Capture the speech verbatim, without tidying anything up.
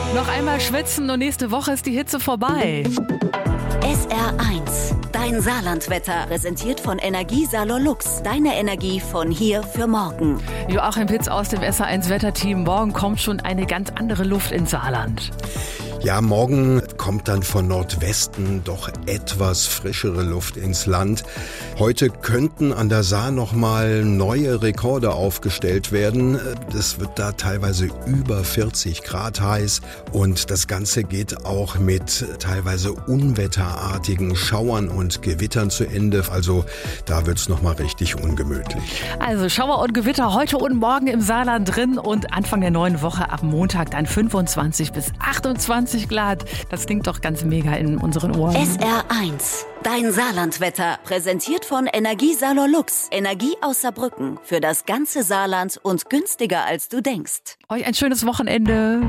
Noch einmal schwitzen und nächste Woche ist die Hitze vorbei. S R eins, dein Saarlandwetter, präsentiert von Energiesalon Lux. Deine Energie von hier für morgen. Joachim Pitz aus dem S R eins Wetterteam. Morgen kommt schon eine ganz andere Luft ins Saarland. Ja, morgen kommt dann von Nordwesten doch etwas frischere Luft ins Land. Heute könnten an der Saar nochmal neue Rekorde aufgestellt werden. Es wird da teilweise über vierzig Grad heiß und das Ganze geht auch mit teilweise unwetterartigen Schauern und Gewittern zu Ende. Also da wird's nochmal richtig ungemütlich. Also Schauer und Gewitter heute und morgen im Saarland drin und Anfang der neuen Woche ab Montag dann fünfundzwanzig bis achtundzwanzig Grad. Das klingt doch ganz mega in unseren Ohren. S R eins, dein Saarlandwetter, präsentiert von Energiesalon Lux. Energie aus Saarbrücken für das ganze Saarland und günstiger als du denkst. Euch ein schönes Wochenende.